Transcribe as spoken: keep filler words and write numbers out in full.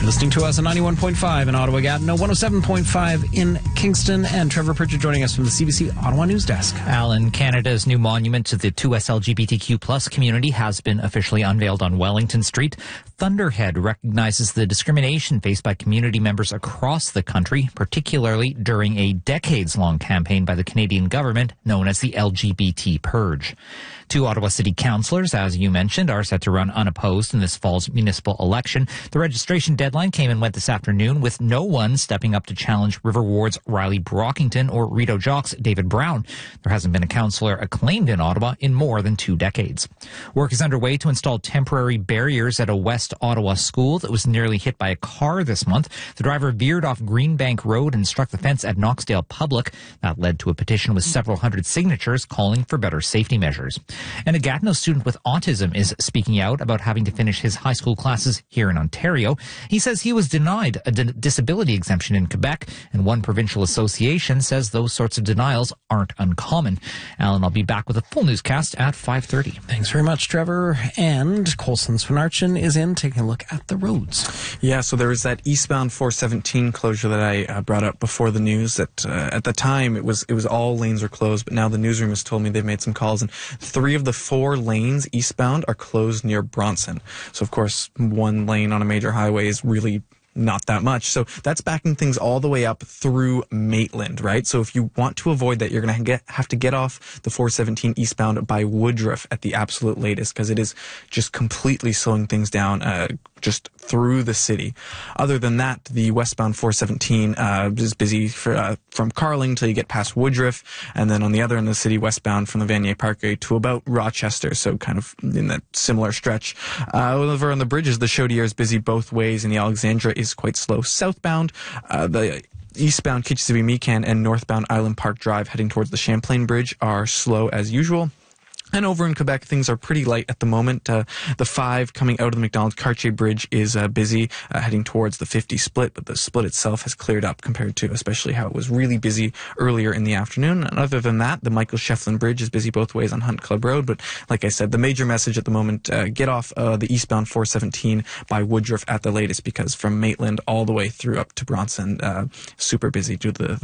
Listening to us on ninety-one point five in Ottawa, Gatineau, one oh seven point five in Kingston, and Trevor Pritchard joining us from the C B C Ottawa News Desk. Alan, Canada's new monument to the two S L G B T Q plus community has been officially unveiled on Wellington Street. Thunderhead recognizes the discrimination faced by community members across the country, particularly during a decades-long campaign by the Canadian government known as the L G B T Purge. Two Ottawa City councillors, as you mentioned, are set to run unopposed in this fall's municipal election. The registration deadline came and went this afternoon, with no one stepping up to challenge River Ward's Riley Brockington or Rideau Jock's David Brown. There hasn't been a councillor acclaimed in Ottawa in more than two decades. Work is underway to install temporary barriers at a West Ottawa school that was nearly hit by a car this month. The driver veered off Greenbank Road and struck the fence at Knoxdale Public. That led to a petition with several hundred signatures calling for better safety measures. And a Gatineau student with autism is speaking out about having to finish his high school classes here in Ontario. He says he was denied a d- disability exemption in Quebec, and one provincial association says those sorts of denials aren't uncommon. Alan, I'll be back with a full newscast at five thirty. Thanks very much, Trevor. And Colson Swanarchin is in taking a look at the roads. Yeah, so there was that eastbound four seventeen closure that I uh, brought up before the news. That uh, at the time it was it was all lanes were closed, but now the newsroom has told me they've made some calls, and three of the four lanes eastbound are closed near Bronson. So of course, one lane on a major highway is really not that much. So that's backing things all the way up through Maitland, right? So if you want to avoid that, you're going to get have to get off the four seventeen eastbound by Woodruff at the absolute latest, because it is just completely slowing things down uh, just through the city. Other than that, the westbound four seventeen uh, is busy for, uh, from Carling till you get past Woodruff, and then on the other end of the city, westbound from the Vanier Parkway to about Rochester, so kind of in that similar stretch. Uh, over on the bridges, the Chaudière is busy both ways, and the Alexandra is quite slow southbound. Uh, the eastbound Kitchissippi-Mecan and northbound Island Park Drive heading towards the Champlain Bridge are slow as usual. And over in Quebec, things are pretty light at the moment. Uh, the five coming out of the Macdonald-Cartier Bridge is uh, busy, uh, heading towards the fifty split, but the split itself has cleared up compared to especially how it was really busy earlier in the afternoon. And other than that, the Michael Shefflin Bridge is busy both ways on Hunt Club Road. But like I said, the major message at the moment, uh, get off uh, the eastbound four seventeen by Woodruff at the latest, because from Maitland all the way through up to Bronson, uh, super busy due to the